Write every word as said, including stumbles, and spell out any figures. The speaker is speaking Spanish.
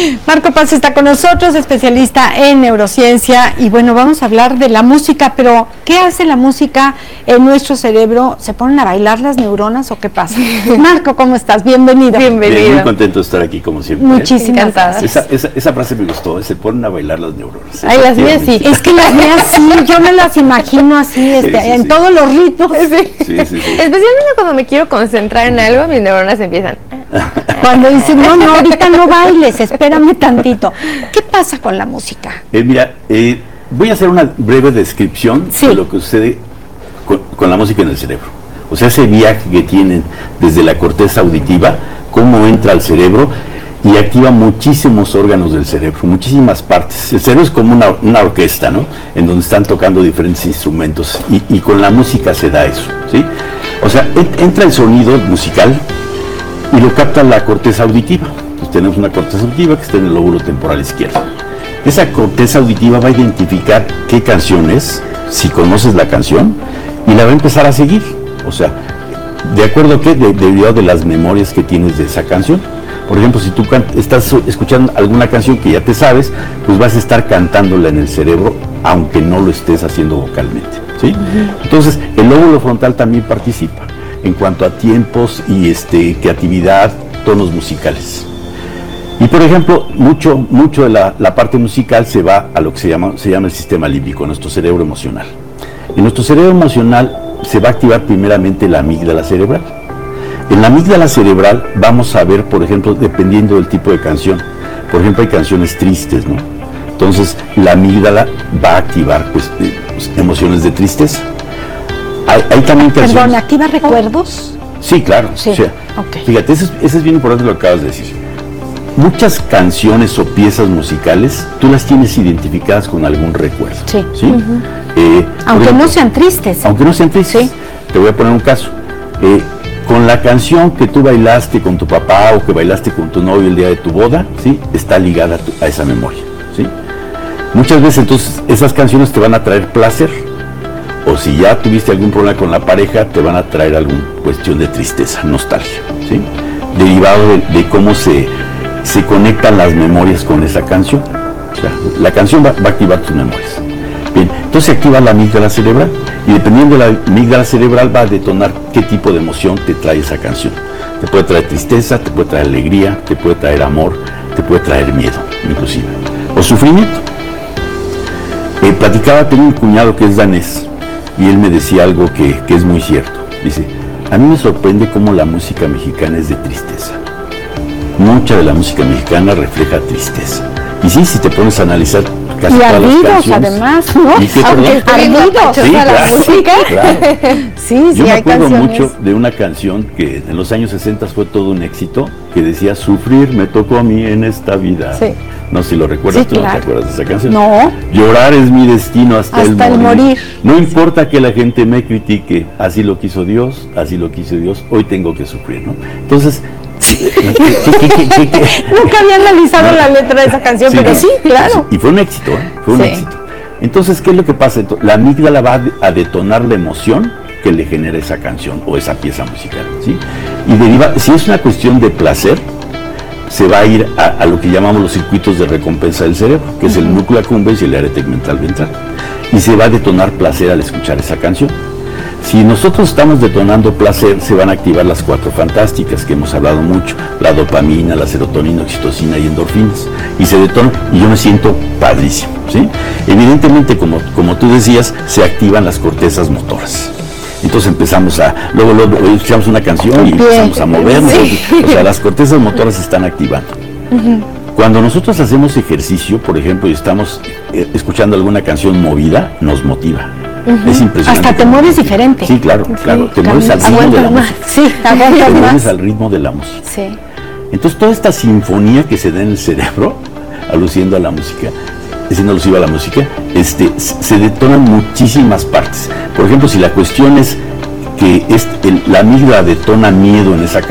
Marco Paz está con nosotros, especialista en neurociencia, y bueno, vamos a hablar de la música, pero ¿qué hace la música en nuestro cerebro? ¿Se ponen a bailar las neuronas o qué pasa? Marco, ¿cómo estás? Bienvenido. Bienvenido. Bien, muy contento de estar aquí, como siempre. Muchísimas gracias. Esa, esa, esa frase me gustó, se ponen a bailar las neuronas. Ay, las mías sí. Es que las mías sí, yo me las imagino así, este, sí, sí, en sí. todos los ritmos. Sí. Sí, sí, sí. Especialmente cuando me quiero concentrar en algo, mis neuronas empiezan. Cuando dicen, no, no, ahorita no bailes, espérame tantito. ¿Qué pasa con la música? Eh, mira, eh, voy a hacer una breve descripción sí. de lo que sucede con, con la música en el cerebro. O sea, ese viaje que tienen desde la corteza auditiva, cómo entra al cerebro y activa muchísimos órganos del cerebro, muchísimas partes. El cerebro es como una, una orquesta, ¿no? En donde están tocando diferentes instrumentos y, y con la música se da eso, ¿sí? O sea, entra el sonido musical y lo capta la corteza auditiva. Entonces tenemos una corteza auditiva que está en el lóbulo temporal izquierdo. Esa corteza auditiva va a identificar qué canción es, si conoces la canción, y la va a empezar a seguir. O sea, ¿de acuerdo a qué? De, debido de las memorias que tienes de esa canción. Por ejemplo, si tú estás escuchando alguna canción que ya te sabes, pues vas a estar cantándola en el cerebro, aunque no lo estés haciendo vocalmente, ¿sí? Uh-huh. Entonces, el lóbulo frontal también participa en cuanto a tiempos y este, creatividad, tonos musicales. Y por ejemplo, mucho, mucho de la, la parte musical se va a lo que se llama, se llama el sistema límbico, nuestro cerebro emocional. En nuestro cerebro emocional se va a activar primeramente la amígdala cerebral. En la amígdala cerebral vamos a ver, por ejemplo, dependiendo del tipo de canción, por ejemplo, hay canciones tristes, ¿no? Entonces, la amígdala va a activar pues, eh, pues, emociones de tristeza. Hay, hay también canciones... Perdón, ¿activa recuerdos? Sí, claro. Sí. O sea, okay. Fíjate, eso es, eso es bien importante lo que acabas de decir. Muchas canciones o piezas musicales, tú las tienes identificadas con algún recuerdo. Sí. ¿Sí? Uh-huh. eh, aunque ejemplo, no sean tristes. Aunque no sean tristes. Sí. Te voy a poner un caso. Eh, con la canción que tú bailaste con tu papá o que bailaste con tu novio el día de tu boda, ¿sí? Está ligada a, tu, a esa memoria, ¿sí? Muchas veces entonces esas canciones te van a traer placer, o si ya tuviste algún problema con la pareja, te van a traer alguna cuestión de tristeza, nostalgia, ¿sí? Derivado de, de cómo se, se conectan las memorias con esa canción. O sea, la canción va, va a activar tus memorias. Bien, entonces se activa la amígdala cerebral y dependiendo de la amígdala cerebral va a detonar qué tipo de emoción te trae esa canción. Te puede traer tristeza, te puede traer alegría, te puede traer amor, te puede traer miedo, inclusive, o sufrimiento. Eh, platicaba, tengo un cuñado que es danés y él me decía algo que, que es muy cierto. Dice, a mí me sorprende cómo la música mexicana es de tristeza. Mucha de la música mexicana refleja tristeza. Y sí, si te pones a analizar casi y todas ardidos, las canciones, además, ¿no? ¿Y qué, aunque ardidos, sí, la claro, música. Claro. Sí, sí, yo me hay acuerdo canciones. mucho de una canción que en los años sesenta fue todo un éxito, que decía, sufrir me tocó a mí en esta vida. Sí. No sé si lo recuerdas, Sí, tú claro. no te acuerdas de esa canción. No. Llorar es mi destino hasta, hasta el, morir. el morir. No importa que la gente me critique, así lo quiso Dios, así lo quiso Dios, hoy tengo que sufrir, ¿no? Entonces, ¿qué, qué, qué, qué, qué? Nunca había analizado no. la letra de esa canción, sí, pero no. sí, claro. Sí, y fue un éxito, ¿eh? Fue un sí. éxito. Entonces, ¿qué es lo que pasa? La amígdala va a detonar la emoción que le genera esa canción o esa pieza musical, ¿sí? Y deriva, si es una cuestión de placer, se va a ir a, a lo que llamamos los circuitos de recompensa del cerebro, que uh-huh. es el núcleo accumbens y el área tegmental ventral, y se va a detonar placer al escuchar esa canción. Si nosotros estamos detonando placer, se van a activar las cuatro fantásticas que hemos hablado mucho, la dopamina, la serotonina, oxitocina y endorfinas, y se detona y yo me siento padrísimo, ¿sí? Evidentemente, como, como tú decías, se activan las cortezas motoras. Entonces empezamos a, luego, luego escuchamos una canción y empezamos a movernos, sí. O sea, las cortezas motoras se están activando. Uh-huh. Cuando nosotros hacemos ejercicio, por ejemplo, y estamos eh, escuchando alguna canción movida, nos motiva. Uh-huh. Es impresionante. Hasta te mueves diferente. Sí, claro, sí, claro. Te mueves al ritmo de la más. música. Sí, te mueves al ritmo de la música. Sí. Entonces toda esta sinfonía que se da en el cerebro, aluciendo a la música, siendo alusiva a la música, este, se detonan muchísimas partes. Por ejemplo, si la cuestión es que es el, la amígdala detona miedo en esa